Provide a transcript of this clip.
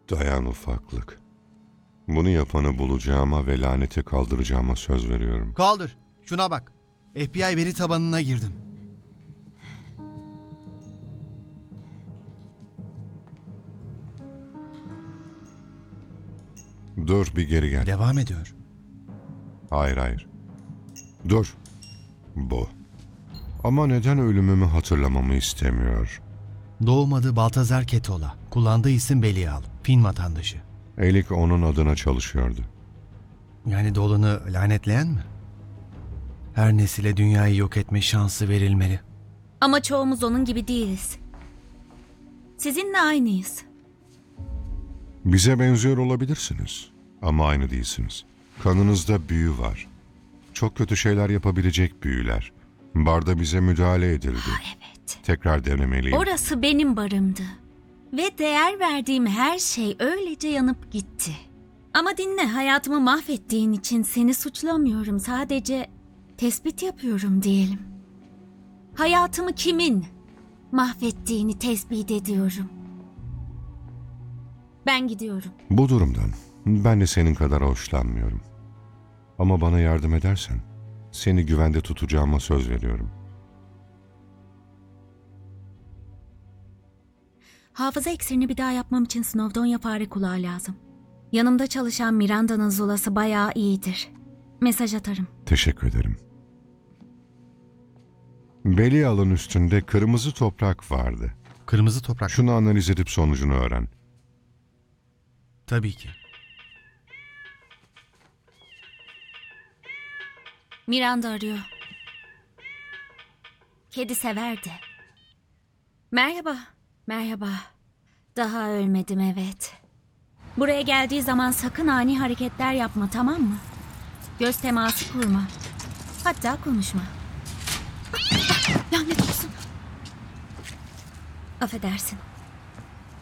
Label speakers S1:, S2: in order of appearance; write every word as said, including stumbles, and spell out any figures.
S1: Dayan ufaklık. Bunu yapanı bulacağıma ve lanete kaldıracağıma söz veriyorum.
S2: Kaldır. Şuna bak. F B I veri tabanına girdim.
S1: Dur bir geri gel.
S2: Devam ediyor.
S1: Hayır hayır. Dur. Bu. Ama neden ölümümü hatırlamamı istemiyor?
S2: Doğum adı Baltazar Ketola. Kullandığı isim Belial. Fin vatandaşı.
S1: Elik onun adına çalışıyordu.
S2: Yani Dolan'ı lanetleyen mi? Her nesile dünyayı yok etme şansı verilmeli.
S3: Ama çoğumuz onun gibi değiliz. Sizinle aynıyız.
S1: Bize benziyor olabilirsiniz. Ama aynı değilsiniz. Kanınızda büyü var. Çok kötü şeyler yapabilecek büyüler. Barda bize müdahale edildi.
S3: Evet.
S1: Tekrar denemeliyim.
S3: Orası benim barımdı. Ve değer verdiğim her şey öylece yanıp gitti. Ama dinle, hayatımı mahvettiğin için seni suçlamıyorum. Sadece tespit yapıyorum diyelim. Hayatımı kimin mahvettiğini tespit ediyorum. Ben gidiyorum.
S1: Bu durumdan ben de senin kadar hoşlanmıyorum. Ama bana yardım edersen seni güvende tutacağıma söz veriyorum.
S3: Hafıza iksirini bir daha yapmam için Snowdonia fare kulağı lazım. Yanımda çalışan Miranda'nın zulası bayağı iyidir. Mesaj atarım.
S1: Teşekkür ederim. Belial'ın üstünde kırmızı toprak vardı.
S2: Kırmızı toprak.
S1: Şunu analiz edip sonucunu öğren.
S2: Tabii ki.
S3: Miranda arıyor. Kedi severdi. Merhaba, merhaba. Daha ölmedim, evet. Buraya geldiği zaman sakın ani hareketler yapma, tamam mı? Göz teması kurma. Hatta konuşma. Lanet olsun. Affedersin.